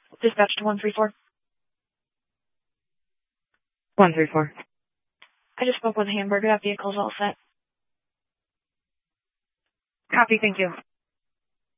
Dispatch to 134. 134. I just spoke with Hamburger. That vehicle's all set. Copy, thank you.